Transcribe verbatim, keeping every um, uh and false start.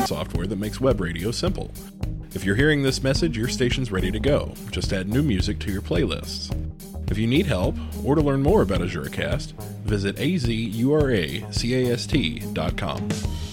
software that makes web radio simple. If you're hearing this message, your station's ready to go. Just add new music to your playlists. If you need help, or to learn more about AzuraCast, visit azuracast dot com.